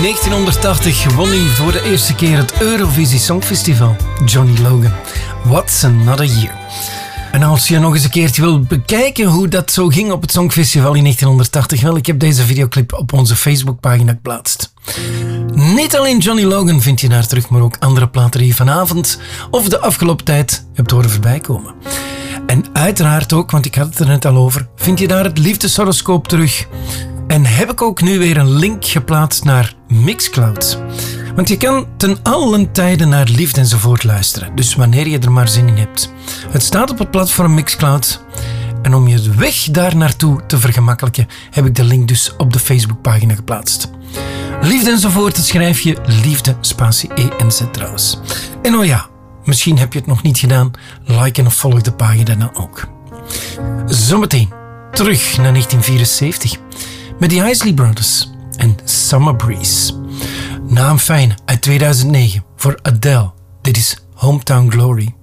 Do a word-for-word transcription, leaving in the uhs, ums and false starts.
negentienhonderdtachtig won hij voor de eerste keer het Eurovisie Songfestival. Johnny Logan. What's Another Year? En als je nog eens een keertje wil bekijken hoe dat zo ging op het Songfestival in negentienhonderdtachtig, wel, ik heb deze videoclip op onze Facebookpagina geplaatst. Niet alleen Johnny Logan vind je daar terug, maar ook andere platen die je vanavond of de afgelopen tijd hebt horen voorbij komen. En uiteraard ook, want ik had het er net al over, vind je daar het liefdeshoroscoop terug. En heb ik ook nu weer een link geplaatst naar Mixcloud. Want je kan ten allen tijde naar liefde enzovoort luisteren. Dus wanneer je er maar zin in hebt. Het staat op het platform Mixcloud. En om je de weg daar naartoe te vergemakkelijken, heb ik de link dus op de Facebookpagina geplaatst. Liefde enzovoort, dat schrijf je liefde, spatie E N Z trouwens. En oh ja, misschien heb je het nog niet gedaan. Like en volg de pagina dan ook. Zometeen terug naar negentien vierenzeventig. Met de Isley Brothers en Summer Breeze. Na een fijne uit tweeduizend negen voor Adele. Dit is Hometown Glory.